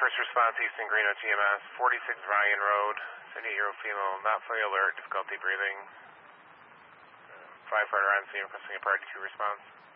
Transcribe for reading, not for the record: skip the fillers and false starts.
first response, Easton Greeno TMS, 46 Ryan Road, 78-year-old female, not fully alert, difficulty breathing. Firefighter on scene requesting a Part 2 response.